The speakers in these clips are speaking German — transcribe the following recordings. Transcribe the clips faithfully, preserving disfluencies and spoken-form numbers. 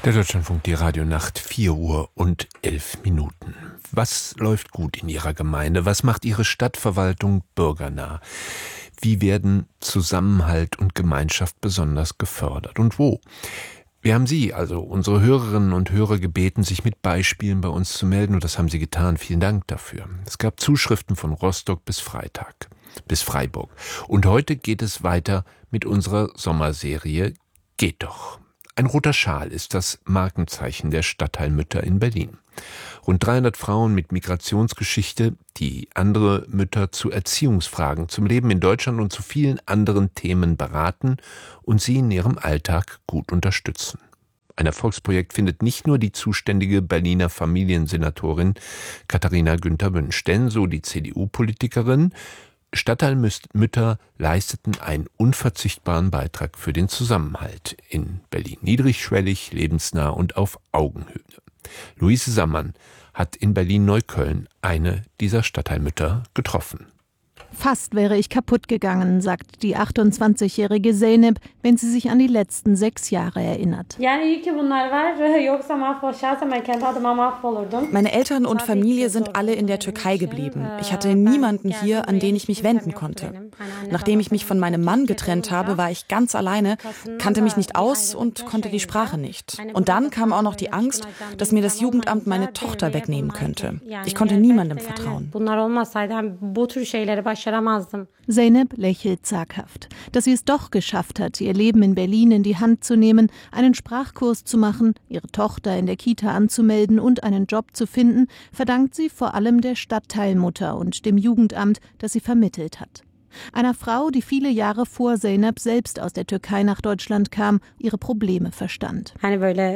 Der Deutschlandfunk, die Radionacht, vier Uhr und elf Minuten. Was läuft gut in Ihrer Gemeinde? Was macht Ihre Stadtverwaltung bürgernah? Wie werden Zusammenhalt und Gemeinschaft besonders gefördert? Und wo? Wir haben Sie, also unsere Hörerinnen und Hörer, gebeten, sich mit Beispielen bei uns zu melden, und das haben Sie getan. Vielen Dank dafür. Es gab Zuschriften von Rostock bis Freitag, bis Freiburg. Und heute geht es weiter mit unserer Sommerserie Geht doch. Ein roter Schal ist das Markenzeichen der Stadtteilmütter in Berlin. Rund dreihundert Frauen mit Migrationsgeschichte, die andere Mütter zu Erziehungsfragen, zum Leben in Deutschland und zu vielen anderen Themen beraten und sie in ihrem Alltag gut unterstützen. Ein Erfolgsprojekt findet nicht nur die zuständige Berliner Familiensenatorin Katharina Günther-Wünsch, denn, so die C D U-Politikerin, Stadtteilmütter leisteten einen unverzichtbaren Beitrag für den Zusammenhalt in Berlin. Niedrigschwellig, lebensnah und auf Augenhöhe. Luise Sammann hat in Berlin-Neukölln eine dieser Stadtteilmütter getroffen. Fast wäre ich kaputt gegangen, sagt die achtundzwanzigjährige Zeynep, wenn sie sich an die letzten sechs Jahre erinnert. Meine Eltern und Familie sind alle in der Türkei geblieben. Ich hatte niemanden hier, an den ich mich wenden konnte. Nachdem ich mich von meinem Mann getrennt habe, war ich ganz alleine, kannte mich nicht aus und konnte die Sprache nicht. Und dann kam auch noch die Angst, dass mir das Jugendamt meine Tochter wegnehmen könnte. Ich konnte niemandem vertrauen. Zeynep lächelt zaghaft. Dass sie es doch geschafft hat, ihr Leben in Berlin in die Hand zu nehmen, einen Sprachkurs zu machen, ihre Tochter in der Kita anzumelden und einen Job zu finden, verdankt sie vor allem der Stadtteilmutter und dem Jugendamt, das sie vermittelt hat. Einer Frau, die viele Jahre vor Zeynep selbst aus der Türkei nach Deutschland kam, ihre Probleme verstand. Es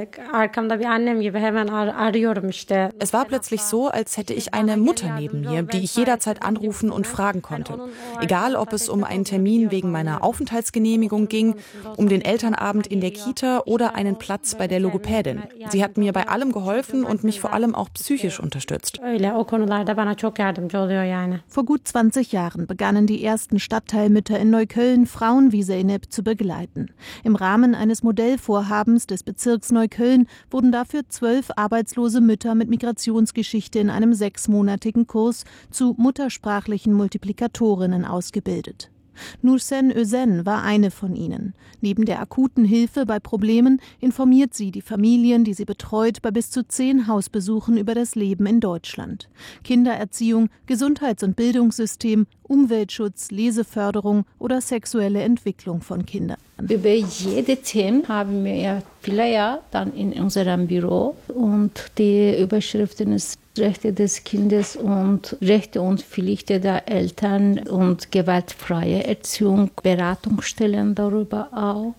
war plötzlich so, als hätte ich eine Mutter neben mir, die ich jederzeit anrufen und fragen konnte. Egal, ob es um einen Termin wegen meiner Aufenthaltsgenehmigung ging, um den Elternabend in der Kita oder einen Platz bei der Logopädin. Sie hat mir bei allem geholfen und mich vor allem auch psychisch unterstützt. Vor gut zwanzig Jahren begannen die ersten Stadtteilmütter in Neukölln, Frauen wie Zeynep zu begleiten. Im Rahmen eines Modellvorhabens des Bezirks Neukölln wurden dafür zwölf arbeitslose Mütter mit Migrationsgeschichte in einem sechsmonatigen Kurs zu muttersprachlichen Multiplikatorinnen ausgebildet. Nursen Özen war eine von ihnen. Neben der akuten Hilfe bei Problemen informiert sie die Familien, die sie betreut, bei bis zu zehn Hausbesuchen über das Leben in Deutschland. Kindererziehung, Gesundheits- und Bildungssystem, Umweltschutz, Leseförderung oder sexuelle Entwicklung von Kindern. Über jede Thema haben wir Flyer dann in unserem Büro und die Überschriften ist Rechte des Kindes und Rechte und Pflichten der Eltern und gewaltfreie Erziehung, Beratungsstellen darüber auch.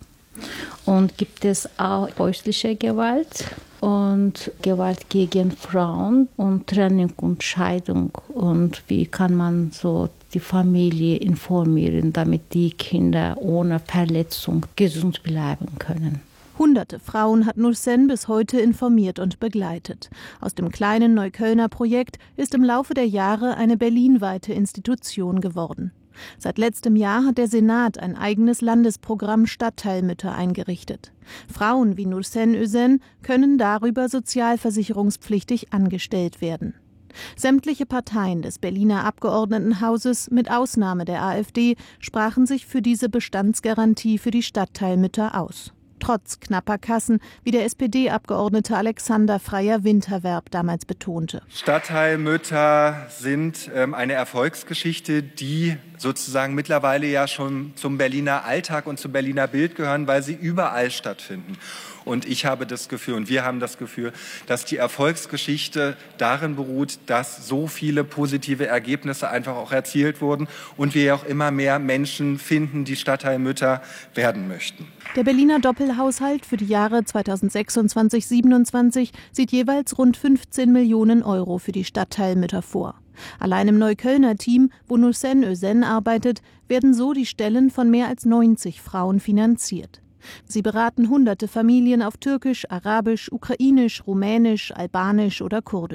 Und gibt es auch häusliche Gewalt und Gewalt gegen Frauen und Trennung und Scheidung und wie kann man so die Familie informieren, damit die Kinder ohne Verletzung gesund bleiben können. Hunderte Frauen hat Nursen bis heute informiert und begleitet. Aus dem kleinen Neuköllner Projekt ist im Laufe der Jahre eine berlinweite Institution geworden. Seit letztem Jahr hat der Senat ein eigenes Landesprogramm Stadtteilmütter eingerichtet. Frauen wie Nursen Özen können darüber sozialversicherungspflichtig angestellt werden. Sämtliche Parteien des Berliner Abgeordnetenhauses, mit Ausnahme der AfD, sprachen sich für diese Bestandsgarantie für die Stadtteilmütter aus. Trotz knapper Kassen, wie der S P D-Abgeordnete Alexander Freier-Winterwerb damals betonte. Stadtteilmütter sind ähm, eine Erfolgsgeschichte, die sozusagen mittlerweile ja schon zum Berliner Alltag und zum Berliner Bild gehören, weil sie überall stattfinden. Und ich habe das Gefühl, und wir haben das Gefühl, dass die Erfolgsgeschichte darin beruht, dass so viele positive Ergebnisse einfach auch erzielt wurden und wir auch immer mehr Menschen finden, die Stadtteilmütter werden möchten. Der Berliner Doppelhaushalt für die Jahre zweitausendsechsundzwanzig bis siebenundzwanzig sieht jeweils rund fünfzehn Millionen Euro für die Stadtteilmütter vor. Allein im Neuköllner Team, wo Nursen Özen arbeitet, werden so die Stellen von mehr als neunzig Frauen finanziert. Sie beraten hunderte Familien auf Türkisch, Arabisch, Ukrainisch, Rumänisch, Albanisch oder Kurdisch.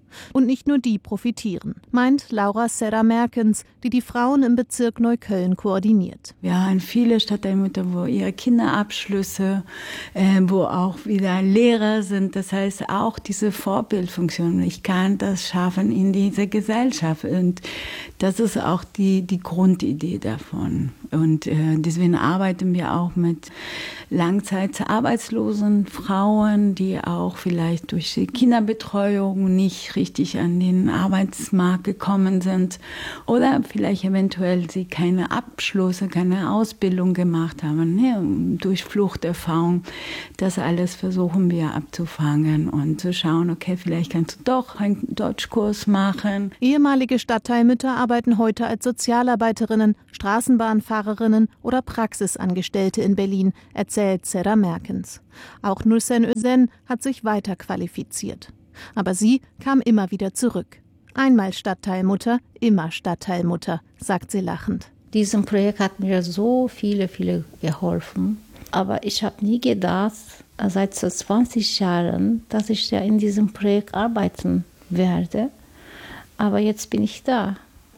Und nicht nur die profitieren, meint Laura Serra-Merkens, die die Frauen im Bezirk Neukölln koordiniert. Wir haben viele Stadtteilmütter, wo ihre Kinderabschlüsse, äh, wo auch wieder Lehrer sind. Das heißt auch diese Vorbildfunktion. Ich kann das schaffen in dieser Gesellschaft. Und das ist auch die, die Grundidee davon. Und äh, deswegen arbeiten wir auch mit langzeitarbeitslosen Frauen, die auch vielleicht durch die Kinderbetreuung nicht richtig an den Arbeitsmarkt gekommen sind oder vielleicht eventuell sie keine Abschlüsse, keine Ausbildung gemacht haben, ne, durch Fluchterfahrung. Das alles versuchen wir abzufangen und zu schauen, okay, vielleicht kannst du doch einen Deutschkurs machen. Ehemalige Stadtteilmütter arbeiten heute als Sozialarbeiterinnen, Straßenbahnfahrerinnen oder Praxisangestellte in Berlin, erzählt Serra-Merkens. Auch Nursen Özen hat sich weiter qualifiziert. Aber sie kam immer wieder zurück. Einmal Stadtteilmutter, immer Stadtteilmutter, sagt sie lachend. Diesem Projekt hat mir so viele, viele geholfen. Aber ich habe nie gedacht, seit so zwanzig Jahren, dass ich ja in diesem Projekt arbeiten werde. Aber jetzt bin ich da.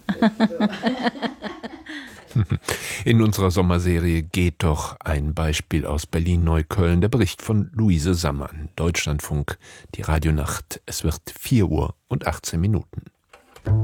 In unserer Sommerserie Geht doch ein Beispiel aus Berlin-Neukölln. Der Bericht von Luise Sammann, Deutschlandfunk, die Radionacht. Es wird vier Uhr und achtzehn Minuten.